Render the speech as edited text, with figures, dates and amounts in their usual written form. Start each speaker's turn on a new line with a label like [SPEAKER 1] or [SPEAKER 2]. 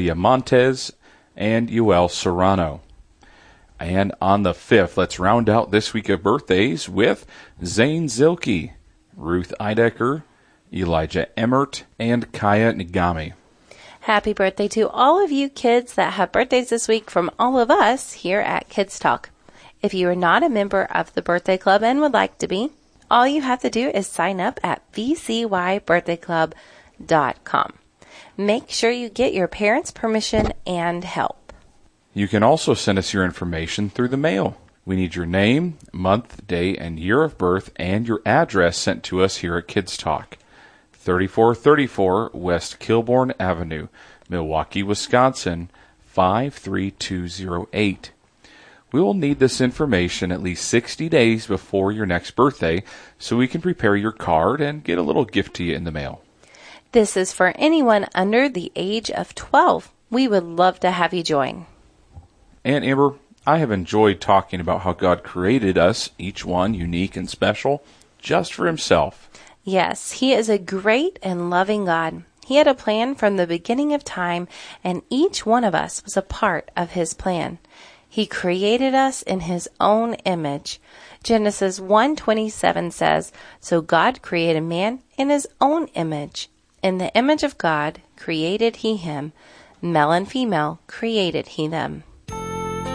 [SPEAKER 1] Lydia Montez, and Yoel Serrano. And on the 5th, let's round out this week of birthdays with Zane Zilke, Ruth Eidecker, Elijah Emmert, and Kaya Nagami.
[SPEAKER 2] Happy birthday to all of you kids that have birthdays this week from all of us here at Kids Talk. If you are not a member of the birthday club and would like to be, all you have to do is sign up at vcybirthdayclub.com. Make sure you get your parents' permission and help.
[SPEAKER 1] You can also send us your information through the mail. We need your name, month, day, and year of birth, and your address sent to us here at Kids Talk. 3434 West Kilbourne Avenue, Milwaukee, Wisconsin, 53208. We will need this information at least 60 days before your next birthday so we can prepare your card and get a little gift to you in the mail.
[SPEAKER 2] This is for anyone under the age of 12. We would love to have you join.
[SPEAKER 1] And Amber, I have enjoyed talking about how God created us, each one unique and special, just for himself.
[SPEAKER 2] Yes, he is a great and loving God. He had a plan from the beginning of time, and each one of us was a part of his plan. He created us in his own image. Genesis 1:27 says, "So God created man in his own image. In the image of God created he him. Male and female created he them."